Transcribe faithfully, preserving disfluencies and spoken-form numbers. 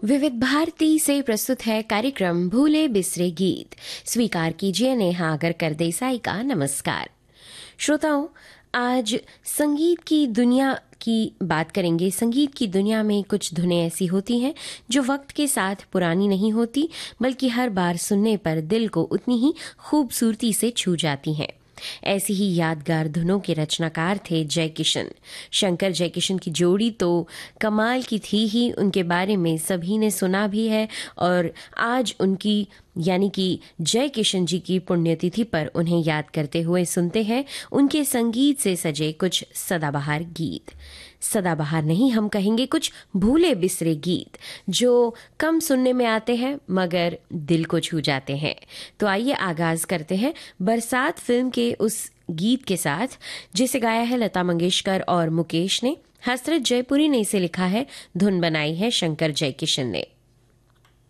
विविध भारती से प्रस्तुत है कार्यक्रम भूले बिसरे गीत। स्वीकार कीजिए नेहा अगरकर देसाई का नमस्कार। श्रोताओं, आज संगीत की दुनिया की बात करेंगे। संगीत की दुनिया में कुछ धुनें ऐसी होती हैं जो वक्त के साथ पुरानी नहीं होती, बल्कि हर बार सुनने पर दिल को उतनी ही खूबसूरती से छू जाती हैं। ऐसी ही यादगार धुनों के रचनाकार थे जयकिशन। शंकर जयकिशन की जोड़ी तो कमाल की थी ही, उनके बारे में सभी ने सुना भी है और आज उनकी यानी कि जयकिशन जी की पुण्यतिथि पर उन्हें याद करते हुए सुनते हैं उनके संगीत से सजे कुछ सदाबहार गीत। सदाबहार नहीं, हम कहेंगे कुछ भूले बिसरे गीत जो कम सुनने में आते हैं मगर दिल को छू जाते हैं। तो आइए आगाज करते हैं बरसात फिल्म के उस गीत के साथ जिसे गाया है लता मंगेशकर और मुकेश ने। हसरत जयपुरी ने इसे लिखा है, धुन बनाई है शंकर जयकिशन ने।